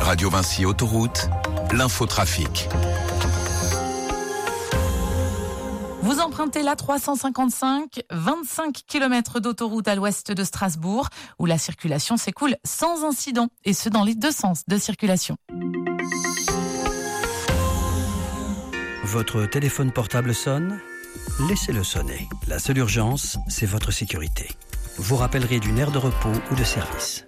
Radio Vinci Autoroute, l'infotrafic. Vous empruntez la 355, 25 km d'autoroute à l'ouest de Strasbourg, où la circulation s'écoule sans incident, et ce dans les deux sens de circulation. Votre téléphone portable sonne ? Laissez-le sonner. La seule urgence, c'est votre sécurité. Vous rappellerez d'une aire de repos ou de service.